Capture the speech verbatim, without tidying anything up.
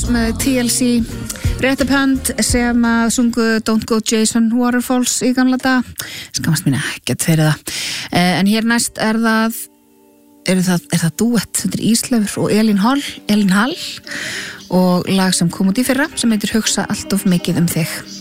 með T L C, Rétt upp hönd sem að sungu Don't Go Jason Waterfalls í gamla dag. Skammast mín ekkert fyrir það. En hér næst er það er það, er það duett, þetta er Ísleifur og Elín Hall, Elín Hall og lag sem kom út í fyrra sem heitir Hugsa allt of mikið um þig.